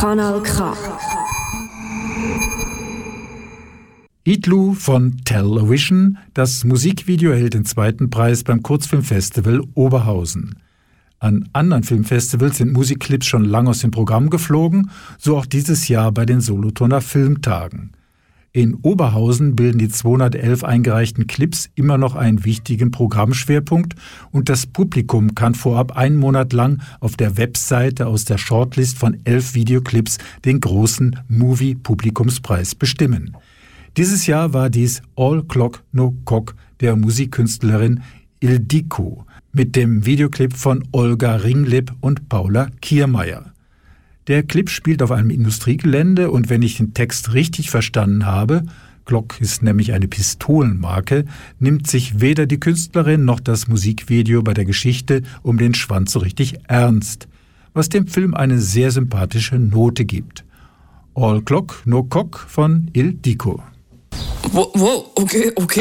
Kanal K. Idlu von Television, das Musikvideo erhält den zweiten Preis beim Kurzfilmfestival Oberhausen. An anderen Filmfestivals sind Musikclips schon lang aus dem Programm geflogen, so auch dieses Jahr bei den Solothurner Filmtagen. In Oberhausen bilden die 211 eingereichten Clips immer noch einen wichtigen Programmschwerpunkt und das Publikum kann vorab einen Monat lang auf der Webseite aus der Shortlist von 11 Videoclips den großen Movie-Publikumspreis bestimmen. Dieses Jahr war dies All Clock No Cock der Musikkünstlerin Ildiko mit dem Videoclip von Olga Ringleb und Paula Kiermeier. Der Clip spielt auf einem Industriegelände und wenn ich den Text richtig verstanden habe, Glock ist nämlich eine Pistolenmarke, nimmt sich weder die Künstlerin noch das Musikvideo bei der Geschichte um den Schwanz so richtig ernst, was dem Film eine sehr sympathische Note gibt. All Clock No Cock von Ildiko. Wow, okay.